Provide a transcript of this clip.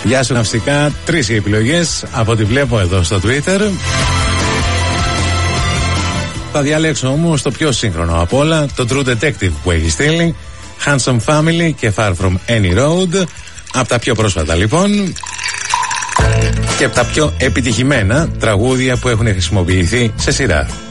Γεια σου ναυστικά, 3 οι επιλογές από ό,τι βλέπω εδώ στο Twitter. Θα διαλέξω όμως το πιο σύγχρονο από όλα, το True Detective που έχει στείλει, Handsome Family και Far From Any Road. Από τα πιο πρόσφατα λοιπόν και από τα πιο επιτυχημένα τραγούδια που έχουν χρησιμοποιηθεί σε σειρά.